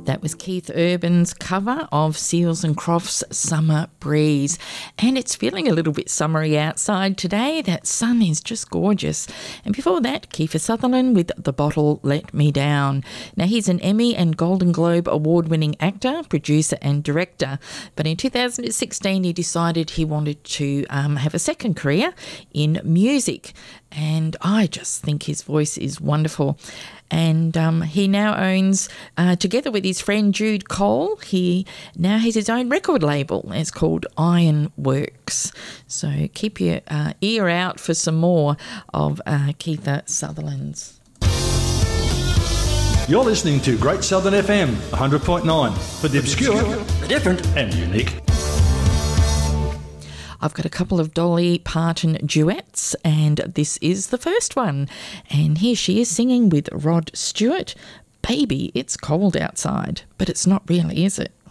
That was Keith Urban's cover of Seals and Crofts' Summer Breeze. And it's feeling a little bit summery outside today. That sun is just gorgeous. And before that, Kiefer Sutherland with The Bottle Let Me Down. Now, he's an Emmy and Golden Globe award-winning actor, producer and director. But in 2016, he decided he wanted to have a second career in music. And I just think his voice is wonderful. And he now owns, together with his friend Jude Cole, he now has his own record label. It's called Ironworks. So keep your ear out for some more of Kiefer Sutherland's. You're listening to Great Southern FM 100.9 for the obscure, the different and unique. I've got a couple of Dolly Parton duets, and this is the first one. And here she is singing with Rod Stewart. Baby, it's cold outside, but it's not really, is it?